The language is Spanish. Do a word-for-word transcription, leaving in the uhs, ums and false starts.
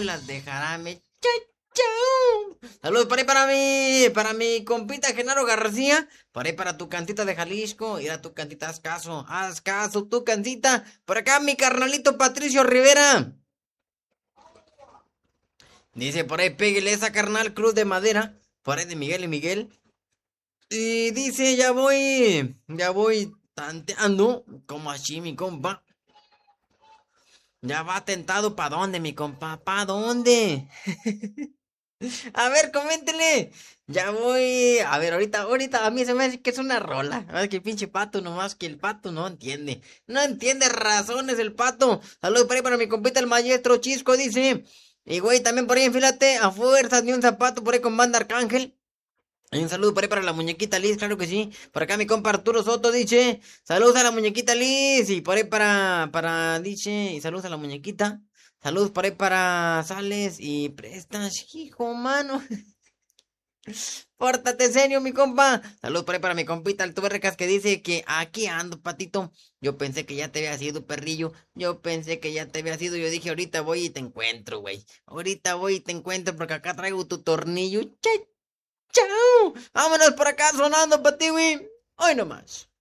bolas de jarame. Chau, chau. Saludos por ahí para mí, para mi compita Genaro García. Por ahí para tu cantita de Jalisco. Ir a tu cantita, haz caso, haz caso, tu cantita. Por acá mi carnalito Patricio Rivera. Dice por ahí, pégale esa carnal cruz de madera. Por ahí de Miguel y Miguel. Y dice, ya voy, ya voy tanteando. Como así, mi compa. Ya va tentado, ¿pa' dónde, mi compa? ¿Pa' dónde? A ver, coméntele. Ya voy. A ver, ahorita, ahorita, a mí se me hace que es una rola. Es que el pinche pato, nomás que el pato no entiende. No entiende razones el pato. Saludos por ahí para mi compita el maestro Chisco, dice. Y güey, también por ahí enfílate a fuerzas ni un zapato por ahí con banda Arcángel. Y un saludo por ahí para la muñequita Liz, claro que sí. Por acá mi compa Arturo Soto dice, saludos a la muñequita Liz. Y por ahí para, para, dice, y saludos a la muñequita. Saludos por ahí para Sales y Prestas, hijo, mano. Pórtate serio, mi compa. Saludos por ahí para mi compita el Tubercas que dice que aquí ando, patito. Yo pensé que ya te había sido, perrillo. Yo pensé que ya te había sido. Yo dije, ahorita voy y te encuentro, güey. Ahorita voy y te encuentro porque acá traigo tu tornillo. Chau. Vámonos por acá sonando para ti, güey. Hoy nomás.